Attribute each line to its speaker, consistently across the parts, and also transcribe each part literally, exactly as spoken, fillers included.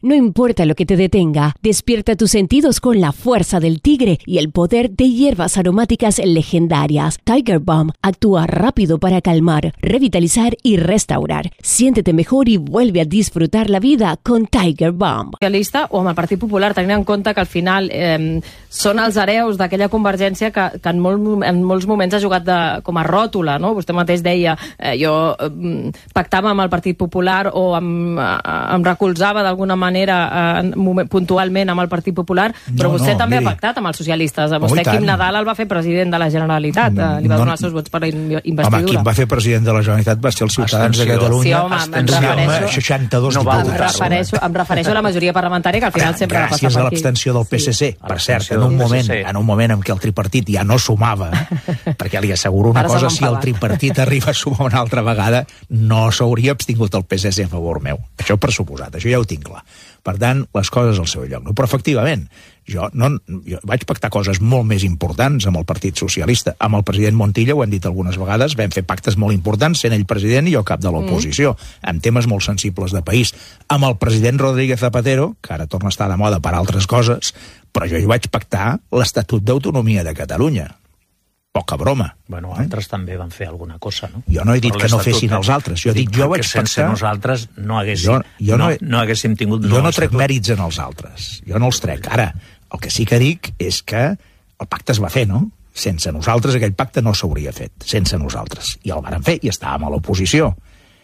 Speaker 1: No importa lo que te detenga, despierta tus sentidos con la fuerza del tigre y el poder de hierbas aromáticas legendarias. Tiger Balm actúa rápido para calmar, revitalizar y restaurar. Siéntete mejor y vuelve a disfrutar la vida con Tiger Balm.
Speaker 2: Socialista o amb el Partit Popular, tenint en compte que al final eh, són els hereus d'aquella convergència que, que en, molt, en molts moments ha jugat de, com a ròtula, no? Vostè mateix deia, eh, jo eh, pactava amb el Partit Popular o em, eh, em recolzava d'alguna manera eh, puntualment amb el Partit Popular, però no, vostè no, també miri. ha pactat amb els socialistes. Vostè, oh, Quim Nadal, el va fer president de la Generalitat, no, li va donar no, els seus vots per la investidura.
Speaker 3: Home, qui va fer president de la Generalitat va ser els ciutadans de Catalunya.
Speaker 2: Sí, home, em refereixo,
Speaker 3: seixanta-dos
Speaker 2: no
Speaker 3: diputats.
Speaker 2: Em refereixo, em refereixo a la majoria parlamentària, que al final sempre va passar per aquí.
Speaker 3: Gràcies a l'abstenció del P S C, sí. per cert, en un moment en un moment en què el tripartit ja no sumava, perquè li asseguro una cosa, si el tripartit arriba a sumar una altra vegada, no s'hauria abstingut el P S C a favor meu. Això per suposat, això ja ho tinc clar. Per tant, les coses al seu lloc. No? Però, efectivament, jo, no, jo vaig pactar coses molt més importants amb el Partit Socialista. Amb el president Montilla, ho hem dit algunes vegades, vam fer pactes molt importants, sent ell president i jo cap de l'oposició, mm. en temes molt sensibles de país. Amb el president Rodríguez Zapatero, que ara torna a estar de moda per altres coses, però jo hi vaig pactar l'Estatut d'Autonomia de Catalunya. Poca broma.
Speaker 4: Bueno, altres eh? també van fer alguna cosa, no?
Speaker 3: Jo no he dit que no fessin els altres. Jo dic, jo vaig pactar...
Speaker 4: sense nosaltres no haguéssim, jo, jo no, no, no haguéssim tingut...
Speaker 3: Jo no trec mèrits en els altres. Jo no els trec. Ara, el que sí que dic és que el pacte es va fer, no? Sense nosaltres aquell pacte no s'hauria fet. Sense nosaltres. I el varen fer i estàvem a l'oposició.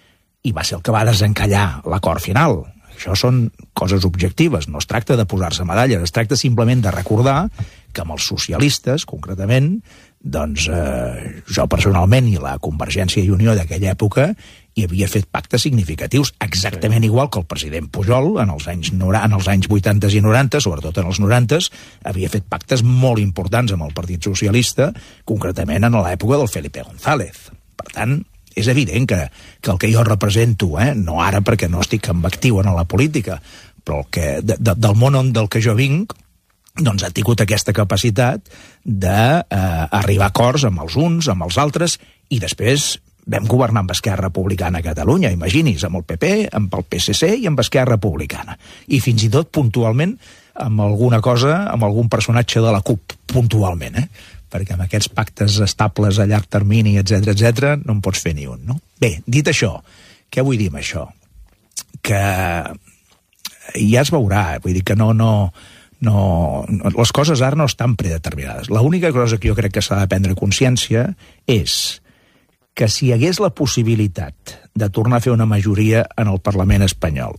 Speaker 3: I va ser el que va desencallar l'acord final. Això són coses objectives. No es tracta de posar-se medalles. Es tracta simplement de recordar que amb els socialistes, concretament, doncs eh, jo personalment i la Convergència i Unió d'aquella època hi havia fet pactes significatius, exactament igual que el president Pujol en els anys, en els anys vuitanta i noranta, sobretot en els noranta, havia fet pactes molt importants amb el Partit Socialista, concretament en l'època del Felipe González. Per tant, és evident que, que el que jo represento, eh, no ara perquè no estic en actiu en la política, però el que, de, de, del món on, del que jo vinc, doncs ha tingut aquesta capacitat d'arribar a acords amb els uns, amb els altres, i després vam governar amb Esquerra Republicana a Catalunya, imagini's, amb el P P, amb el P S C i amb Esquerra Republicana. I fins i tot puntualment amb alguna cosa, amb algun personatge de la CUP, puntualment, eh? Perquè amb aquests pactes estables a llarg termini, etcètera, etcètera, no en pots fer ni un, no? Bé, dit això, què vull dir amb això? Que ja es veurà, vull dir que no... no No, no, les coses ara no estan predeterminades. L'única cosa que jo crec que s'ha de prendre consciència és que si hi hagués la possibilitat de tornar a fer una majoria en el Parlament espanyol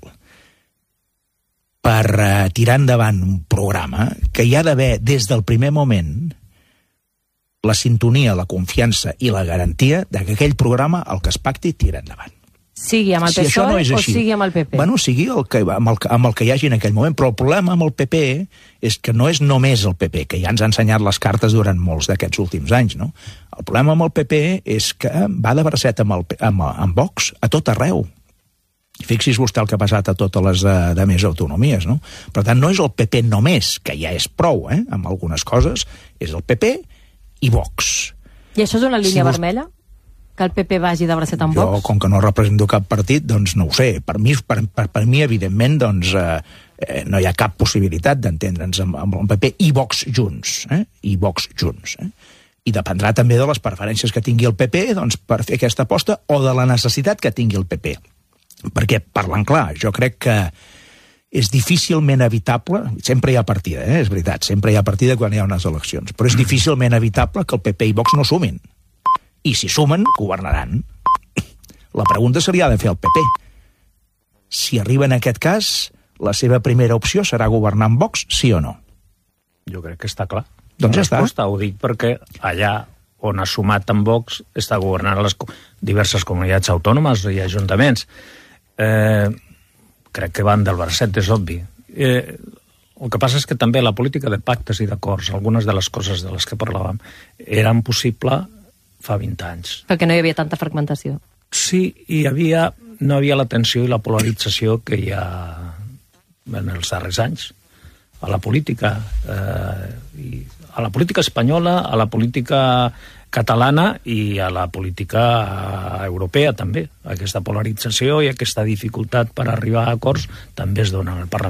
Speaker 3: per uh, tirar endavant un programa que hi ha d'haver des del primer moment la sintonia, la confiança i la garantia de que aquell programa, el que es pacti, tira endavant.
Speaker 2: Sigui amb el P S O E si no o sigui amb el P P?
Speaker 3: Bueno, sigui el que, amb, el, amb el que hi hagi en aquell moment, però el problema amb el P P és que no és només el P P, que ja ens ha ensenyat les cartes durant molts d'aquests últims anys, no? El problema amb el P P és que va de bracet amb, el, amb, amb Vox a tot arreu. Fixi's vostè el que ha passat a totes les de, de més autonomies, no? Per tant, no és el P P només, que ja és prou, eh, amb algunes coses, és el P P i Vox.
Speaker 2: I això és una línia si vos... vermella? Que el P P vagi de bracet amb Vox?
Speaker 3: Jo, com que no represento cap partit, doncs no ho sé. Per mi, per, per, per mi evidentment, doncs, eh, no hi ha cap possibilitat d'entendre'ns amb, amb el P P i Vox junts. Eh? I Vox junts. Eh? I dependrà també de les preferències que tingui el P P doncs, per fer aquesta aposta o de la necessitat que tingui el P P. Perquè, parlant clar, jo crec que és difícilment evitable, sempre hi ha partida, eh? És veritat, sempre hi ha partida quan hi ha unes eleccions, però és difícilment evitable que el P P i Vox no sumin. I si sumen, governaran. La pregunta se li ha de fer al P P. Si arriba en aquest cas, la seva primera opció serà governar amb Vox, sí o no?
Speaker 4: Jo crec que està clar.
Speaker 3: Doncs ja està.
Speaker 4: Ho dic perquè allà on ha sumat amb Vox està governant les diverses comunitats autònomes i ajuntaments. Eh, crec que van del bracet, és obvi. Eh, el que passa és que també la política de pactes i d'acords, algunes de les coses de les que parlàvem, eren possible fa vint anys.
Speaker 2: Perquè no hi havia tanta fragmentació.
Speaker 4: Sí, hi havia, no havia la tensió i la polarització que hi ha en els darrers anys a la política, eh, i a la política espanyola, a la política catalana i a la política europea també. Aquesta polarització i aquesta dificultat per arribar a acords també es dona en el Parlament.